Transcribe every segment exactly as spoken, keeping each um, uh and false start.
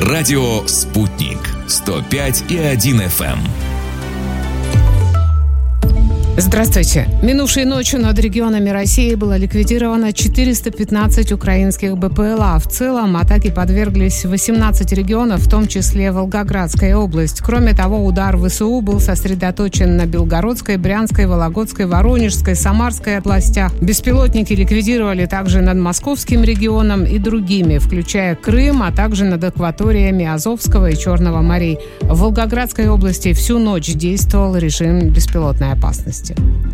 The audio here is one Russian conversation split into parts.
Радио «Спутник». сто пять и один эф эм. Здравствуйте. Минувшей ночью над регионами России было ликвидировано четыреста пятнадцать украинских БПЛА. В целом атаке подверглись восемнадцать регионов, в том числе Волгоградская область. Кроме того, удар ВСУ был сосредоточен на Белгородской, Брянской, Вологодской, Воронежской, Самарской областях. Беспилотники ликвидировали также над Московским регионом и другими, включая Крым, а также над акваториями Азовского и Черного морей. В Волгоградской области всю ночь действовал режим беспилотной опасности.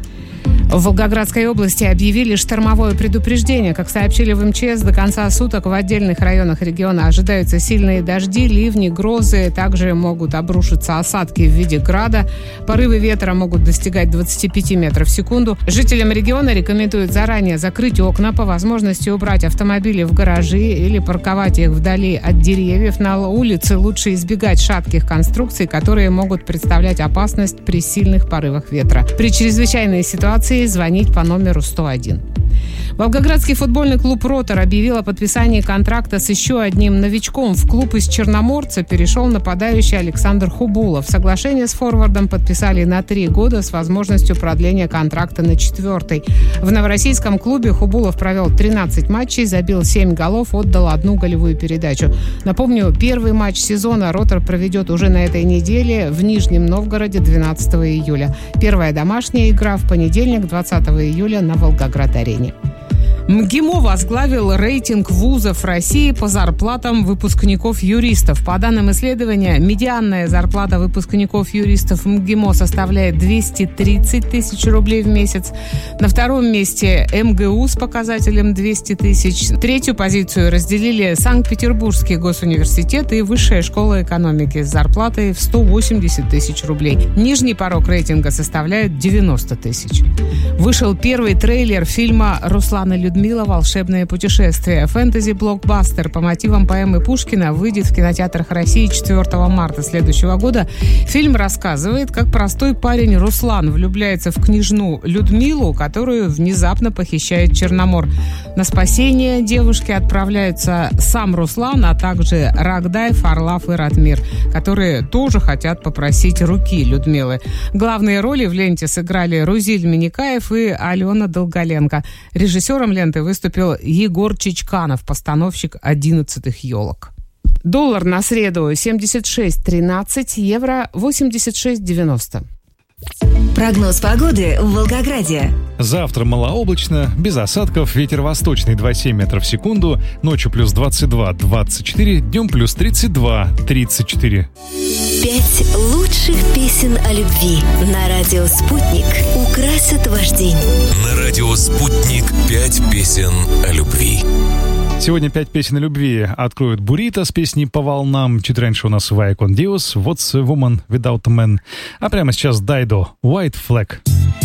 В Волгоградской области объявили штормовое предупреждение. Как сообщили в эм че эс, до конца суток в отдельных районах региона ожидаются сильные дожди, ливни, грозы. Также могут обрушиться осадки в виде града. Порывы ветра могут достигать двадцать пять метров в секунду. Жителям региона рекомендуют заранее закрыть окна, по возможности убрать автомобили в гаражи или парковать их вдали от деревьев. На улице лучше избегать шатких конструкций, которые могут представлять опасность при сильных порывах ветра. При чрезвычайной ситуации звонить по номеру сто один. Волгоградский футбольный клуб «Ротор» объявил о подписании контракта с еще одним новичком. В клуб из Черноморца перешел нападающий Александр Хубулов. Соглашение с форвардом подписали на три года с возможностью продления контракта на четвертый. В новороссийском клубе Хубулов провел тринадцать матчей, забил семь голов, отдал одну голевую передачу. Напомню, первый матч сезона «Ротор» проведет уже на этой неделе в Нижнем Новгороде двенадцатого июля. Первая домашняя игра в понедельник, двадцатого июля на Волгоград-арене. МГИМО возглавил рейтинг вузов России по зарплатам выпускников-юристов. По данным исследования, медианная зарплата выпускников-юристов МГИМО составляет двести тридцать тысяч рублей в месяц. На втором месте эм гэ у с показателем двести тысяч. Третью позицию разделили Санкт-Петербургский госуниверситет и Высшая школа экономики с зарплатой в сто восемьдесят тысяч рублей. Нижний порог рейтинга составляет девяносто тысяч. Вышел первый трейлер фильма Руслана Людмила «Волшебное путешествие». Фэнтези-блокбастер по мотивам поэмы Пушкина выйдет в кинотеатрах России четвертого марта следующего года. Фильм рассказывает, как простой парень Руслан влюбляется в княжну Людмилу, которую внезапно похищает Черномор. На спасение девушки отправляются сам Руслан, а также Рогдай, Фарлав и Ратмир, которые тоже хотят попросить руки Людмилы. Главные роли в ленте сыграли Рузиль Миникаев и Алена Долголенко. Режиссером ленты выступил Егор Чичканов, постановщик «Одиннадцатых елок». Доллар на среду семьдесят шесть тринадцать, евро восемьдесят шесть девяносто. Прогноз погоды в Волгограде. Завтра малооблачно, без осадков, ветер восточный два целых семь десятых метров в секунду, ночью плюс двадцать два двадцать четыре, днем плюс тридцать два тридцать четыре. Пять лучших песен о любви на радио «Спутник» украсят ваш день. На радио «Спутник» пять песен о любви. Сегодня пять песен о любви откроют Бурито с песней «По волнам». Чуть раньше у нас Вая Кон Диос, What's a Woman Without a Man. А прямо сейчас Дайдо, White Flag.